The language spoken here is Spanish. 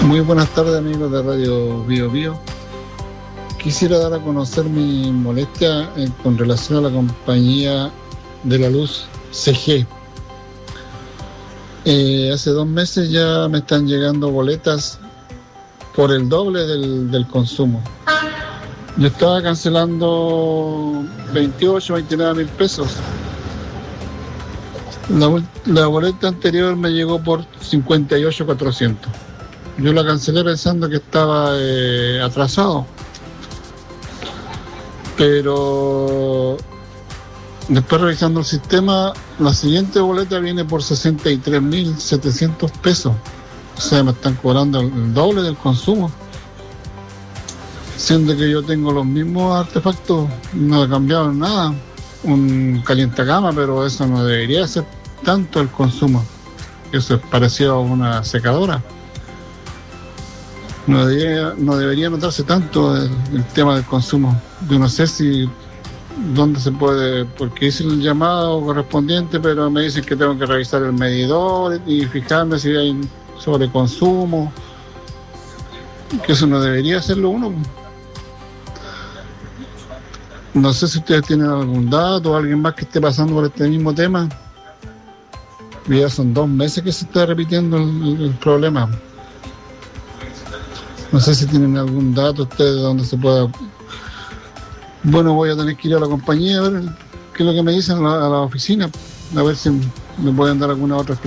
Muy buenas tardes, amigos de Radio Bio Bio. Quisiera dar a conocer mi molestia con relación a la compañía de la luz CG. Hace 2 meses ya me están llegando boletas por el doble del consumo. Yo estaba cancelando 28, 29 mil pesos. La boleta anterior me llegó por 58,400. Yo la cancelé pensando que estaba atrasado, pero después revisando el sistema, la siguiente boleta viene por 63.700 pesos. O sea, me están cobrando el doble del consumo, siendo que yo tengo los mismos artefactos, no he cambiado nada, un calientacama, pero eso no debería ser tanto el consumo. Eso es parecido a una secadora. No debería notarse tanto el tema del consumo. Yo no sé si dónde se puede, porque hice el llamado correspondiente, pero me dicen que tengo que revisar el medidor y fijarme si hay sobreconsumo, que eso no debería hacerlo uno. No sé si ustedes tienen algún dato o alguien más que esté pasando por este mismo tema. Ya son 2 meses que se está repitiendo el problema. No sé si tienen algún dato ustedes donde se pueda. Bueno, voy a tener que ir a la compañía a ver qué es lo que me dicen a la oficina, a ver si me pueden dar alguna otra explicación.